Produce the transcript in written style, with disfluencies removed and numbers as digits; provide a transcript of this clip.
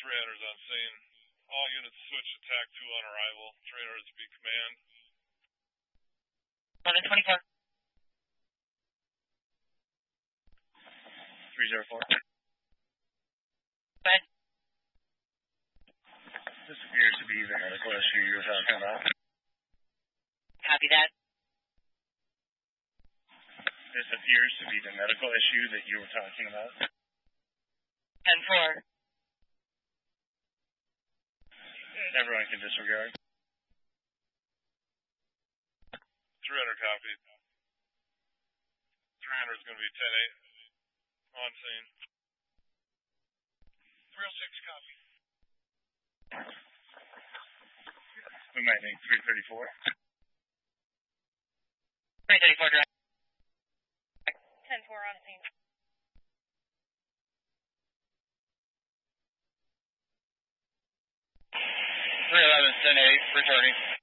300's on scene. All units switch attack 2 on arrival. 300's be command. 1124. 304. Go ahead. This appears to be the medical issue you were talking about. Copy that. This appears to be the medical issue that you were talking about. 10-4. Everyone can disregard. 300 copied. 300's going to be 10-8 on scene. 306 copy. We might need 334. 334 direct. 10-4 on scene. 311, 10-8, returning.